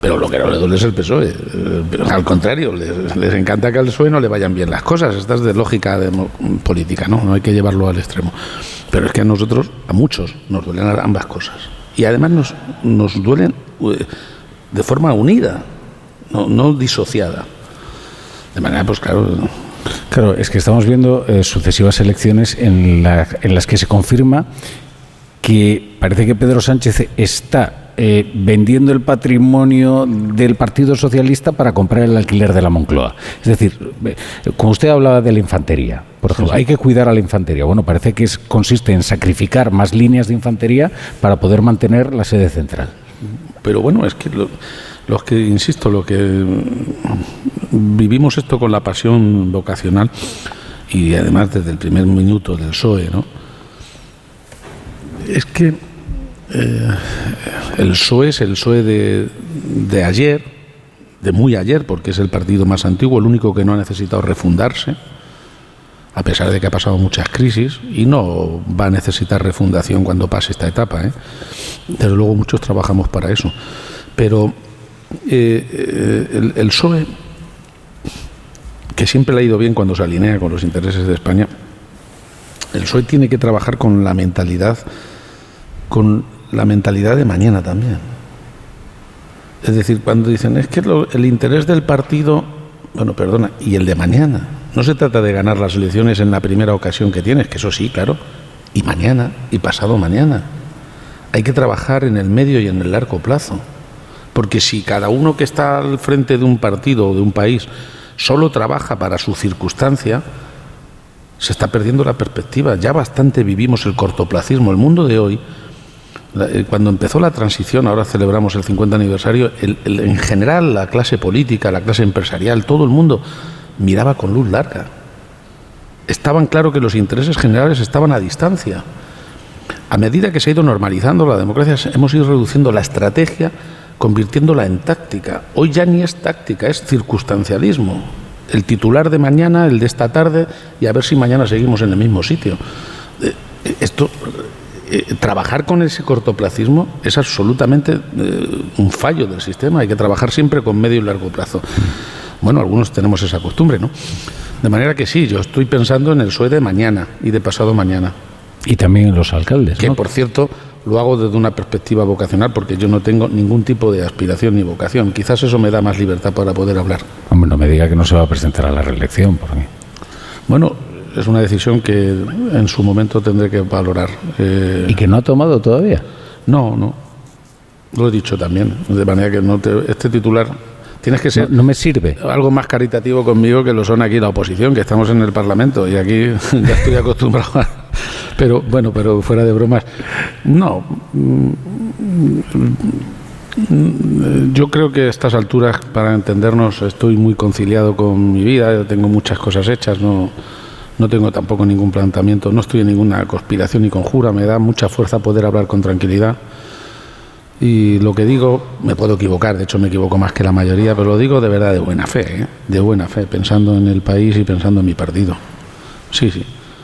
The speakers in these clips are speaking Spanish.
Pero lo que no le duele es el PSOE. Al contrario, les encanta que al PSOE no le vayan bien las cosas. Esta es de lógica política, ¿no? No hay que llevarlo al extremo. Pero es que a nosotros, a muchos, nos duelen ambas cosas. Y además nos duelen de forma unida, no disociada. De manera, pues claro... Claro, es que estamos viendo sucesivas elecciones en las que se confirma que parece que Pedro Sánchez está vendiendo el patrimonio del Partido Socialista para comprar el alquiler de la Moncloa. Es decir, como usted hablaba de la infantería, por ejemplo, hay que cuidar a la infantería. Bueno, parece que consiste en sacrificar más líneas de infantería para poder mantener la sede central. Pero bueno, es que los que, insisto, lo que vivimos esto con la pasión vocacional y además desde el primer minuto del PSOE, ¿no? Es que el PSOE es el PSOE de ayer, de muy ayer, porque es el partido más antiguo, el único que no ha necesitado refundarse, a pesar de que ha pasado muchas crisis, y no va a necesitar refundación cuando pase esta etapa, ¿eh? Desde luego muchos trabajamos para eso. Pero el PSOE, que siempre le ha ido bien cuando se alinea con los intereses de España, el PSOE tiene que trabajar con la mentalidad de mañana también. Es decir, cuando dicen, es que el interés del partido, bueno, perdona, y el de mañana. No se trata de ganar las elecciones en la primera ocasión que tienes, que eso sí, claro, y mañana, y pasado mañana. Hay que trabajar en el medio y en el largo plazo. Porque si cada uno que está al frente de un partido o de un país solo trabaja para su circunstancia, se está perdiendo la perspectiva. Ya bastante vivimos el cortoplacismo. El mundo de hoy, cuando empezó la transición, ahora celebramos el 50 aniversario, en general la clase política, la clase empresarial, todo el mundo miraba con luz larga. Estaban claro que los intereses generales estaban a distancia. A medida que se ha ido normalizando la democracia, hemos ido reduciendo la estrategia, convirtiéndola en táctica. Hoy ya ni es táctica, es circunstancialismo. El titular de mañana, el de esta tarde, y a ver si mañana seguimos en el mismo sitio. Trabajar con ese cortoplacismo es absolutamente un fallo del sistema. Hay que trabajar siempre con medio y largo plazo. Bueno, algunos tenemos esa costumbre, ¿no? De manera que sí, yo estoy pensando en el PSOE de mañana y de pasado mañana. Y también en los alcaldes, que, ¿no? Por cierto, lo hago desde una perspectiva vocacional, porque yo no tengo ningún tipo de aspiración ni vocación. Quizás eso me da más libertad para poder hablar. Hombre, no me diga que no se va a presentar a la reelección por mí. Bueno, es una decisión que en su momento tendré que valorar. ¿Y que no ha tomado todavía? No. Lo he dicho también. De manera que este titular... Tienes que ser no me sirve algo más caritativo conmigo que lo son aquí la oposición, que estamos en el Parlamento y aquí ya estoy acostumbrado a... Pero bueno, pero fuera de bromas, no. Yo creo que a estas alturas, para entendernos, estoy muy conciliado con mi vida, tengo muchas cosas hechas, no tengo tampoco ningún planteamiento, no estoy en ninguna conspiración ni conjura, me da mucha fuerza poder hablar con tranquilidad. Y lo que digo, me puedo equivocar, de hecho me equivoco más que la mayoría, pero lo digo de verdad de buena fe, de buena fe, pensando en el país y pensando en mi partido. Sí.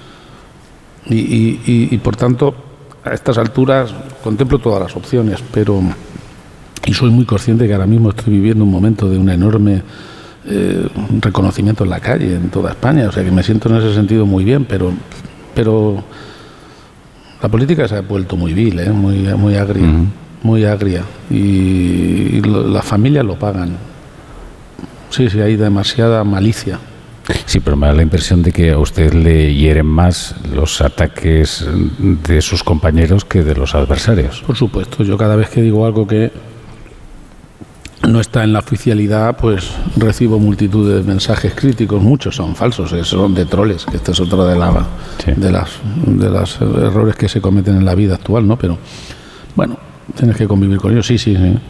Y por tanto, a estas alturas contemplo todas las opciones, y soy muy consciente que ahora mismo estoy viviendo un momento de un enorme reconocimiento en la calle, en toda España, o sea que me siento en ese sentido muy bien, pero la política se ha vuelto muy vil, muy agria. Muy agria, y las familias lo pagan. Sí, hay demasiada malicia. Sí, pero me da la impresión de que a usted le hieren más los ataques de sus compañeros que de los adversarios. Por supuesto, yo cada vez que digo algo que no está en la oficialidad, pues recibo multitud de mensajes críticos. Muchos son falsos, son de troles, que esto es otro de las errores que se cometen en la vida actual, ¿no? Pero bueno, tienes que convivir con ellos, sí.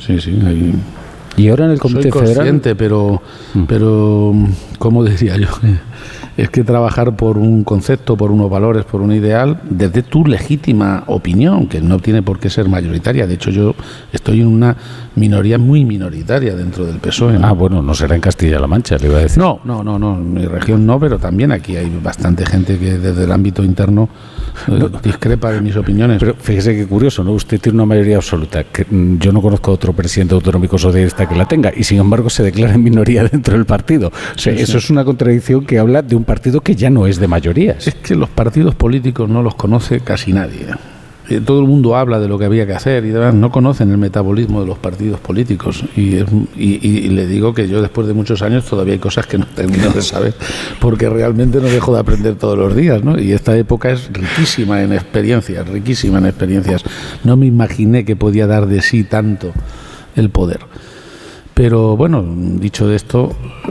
Y ahora en el Comité Federal... Soy consciente, pero ¿cómo diría yo? Es que trabajar por un concepto, por unos valores, por un ideal, desde tu legítima opinión, que no tiene por qué ser mayoritaria. De hecho, yo estoy en una minoría muy minoritaria dentro del PSOE, ¿no? Bueno, no será en Castilla-La Mancha, le iba a decir. No, en mi región no, pero también aquí hay bastante gente que desde el ámbito interno discrepa de mis opiniones. Pero fíjese qué curioso, ¿no? Usted tiene una mayoría absoluta. Que yo no conozco a otro presidente autonómico socialista que la tenga, y sin embargo se declara en minoría dentro del partido. O sea, eso es una contradicción que habla de un partido que ya no es de mayorías. Es que los partidos políticos no los conoce casi nadie. Todo el mundo habla de lo que había que hacer y demás, no conocen el metabolismo de los partidos políticos. Y le digo que yo, después de muchos años, todavía hay cosas que no termino de saber, porque realmente no dejo de aprender todos los días, ¿no? Y esta época es riquísima en experiencias, riquísima en experiencias. No me imaginé que podía dar de sí tanto el poder. Pero bueno, dicho esto,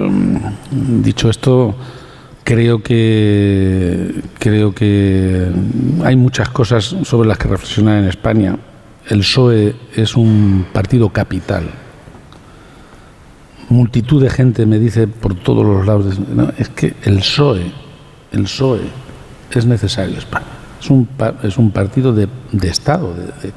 creo que hay muchas cosas sobre las que reflexionar en España. El PSOE es un partido capital. Multitud de gente me dice por todos los lados, no, es que el PSOE es necesario en España. Es un partido de Estado.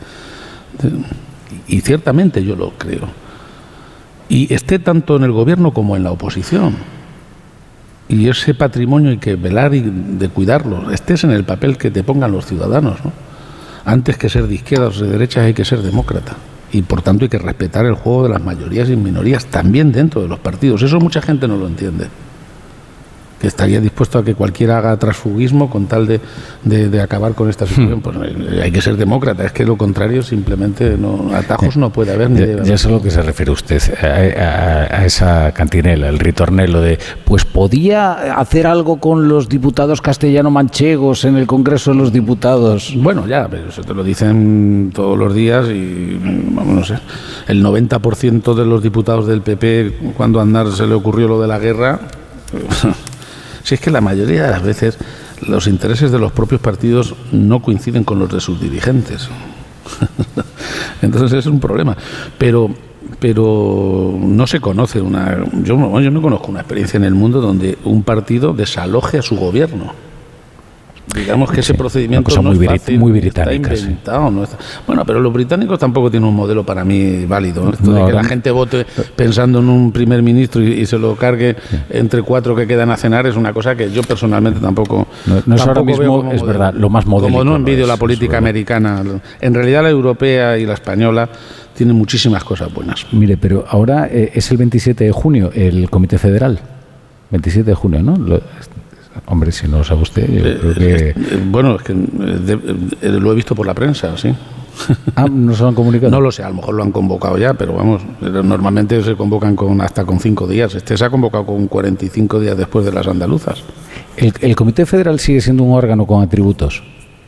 Y ciertamente yo lo creo. Y esté tanto en el gobierno como en la oposición. Y ese patrimonio hay que velar y de cuidarlo. Estés en el papel que te pongan los ciudadanos, ¿no? Antes que ser de izquierdas o de derechas hay que ser demócrata. Y por tanto hay que respetar el juego de las mayorías y minorías también dentro de los partidos. Eso mucha gente no lo entiende. Que estaría dispuesto a que cualquiera haga transfugismo con tal de acabar con esta situación. Pues hay que ser demócrata, es que lo contrario simplemente atajos no puede haber. Ni ya es a lo que se refiere usted, a esa cantinela, el ritornelo de, pues podía hacer algo con los diputados castellano-manchegos en el Congreso de los Diputados. Bueno, ya, pero eso te lo dicen todos los días y, vamos, no sé, el 90% de los diputados del PP, cuando a Aznar se le ocurrió lo de la guerra... Si es que la mayoría de las veces los intereses de los propios partidos no coinciden con los de sus dirigentes. Entonces es un problema. Pero no se conoce yo no conozco una experiencia en el mundo donde un partido desaloje a su gobierno. Digamos que ese procedimiento no es fácil, muy británica, está inventado. No está... Bueno, pero los británicos tampoco tienen un modelo para mí válido. Esto de que la gente vote pensando en un primer ministro y se lo cargue entre 4 que quedan a cenar es una cosa que yo personalmente tampoco... No es ahora mismo, es verdad, lo más modélico. Como no envidio la política americana, en realidad la europea y la española tienen muchísimas cosas buenas. Mire, pero ahora es el 27 de junio el Comité Federal. 27 de junio, ¿no? Hombre, si no lo sabe usted, yo creo que... Bueno, es que lo he visto por la prensa, sí. Ah, ¿no se lo han comunicado? No lo sé, a lo mejor lo han convocado ya, pero vamos, normalmente se convocan hasta con 5 días. Se ha convocado con 45 días después de las andaluzas. ¿El Comité Federal sigue siendo un órgano con atributos?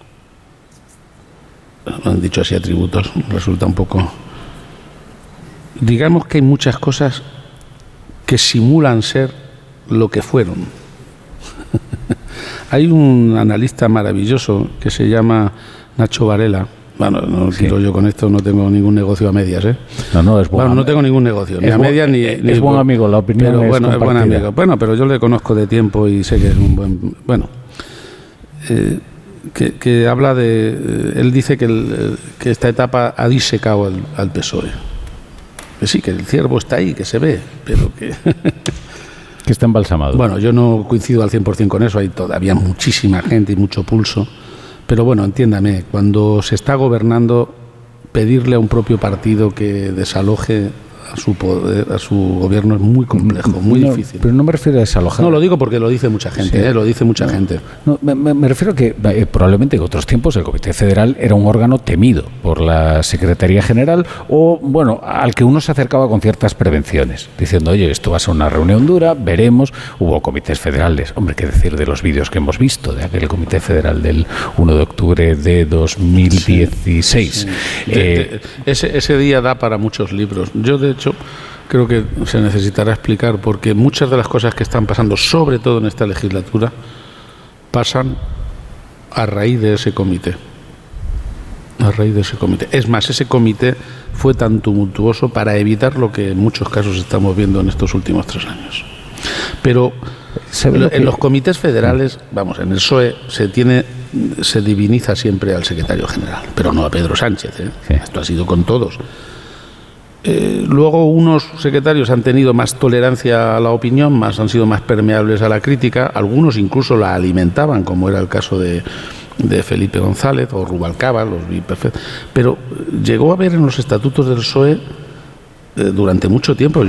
Han dicho así atributos, resulta un poco... Digamos que hay muchas cosas que simulan ser lo que fueron. Hay un analista maravilloso que se llama Nacho Varela. Bueno, no quiero yo con esto, no tengo ningún negocio a medias, ¿eh? No, es bueno. Bueno, no tengo ningún negocio, ni a medias ni... Es buen amigo, la opinión pero, es bueno, compartida. Es buen amigo. Bueno, pero yo le conozco de tiempo y sé que es un buen... Bueno, que habla de... Él dice que esta etapa ha disecado al PSOE. Que sí, que el ciervo está ahí, que se ve, pero que... Que está embalsamado. Bueno, yo no coincido al 100% con eso, hay todavía muchísima gente y mucho pulso, pero bueno, entiéndame, cuando se está gobernando, pedirle a un propio partido que desaloje a su gobierno es muy complejo, muy difícil. Pero no me refiero a desalojar. No, lo digo porque lo dice mucha gente, sí. Lo dice mucha gente. No, me refiero a que probablemente en otros tiempos el Comité Federal era un órgano temido por la Secretaría General o, bueno, al que uno se acercaba con ciertas prevenciones, diciendo, oye, esto va a ser una reunión dura, veremos. Hubo comités federales, hombre, qué decir de los vídeos que hemos visto de aquel Comité Federal del 1 de octubre de 2016. Sí. Ese día da para muchos libros. Yo, de hecho, creo que se necesitará explicar porque muchas de las cosas que están pasando, sobre todo en esta legislatura, pasan a raíz de ese comité. A raíz de ese comité. Es más, ese comité fue tan tumultuoso para evitar lo que en muchos casos estamos viendo en estos últimos 3 años. Pero en los comités federales, vamos, en el PSOE se diviniza siempre al secretario general, pero no a Pedro Sánchez, ¿eh? Sí. Esto ha sido con todos. Luego unos secretarios han tenido más tolerancia a la opinión, han sido más permeables a la crítica, algunos incluso la alimentaban, como era el caso de de Felipe González o Rubalcaba, los vi perfectos, pero llegó a haber en los estatutos del PSOE durante mucho tiempo.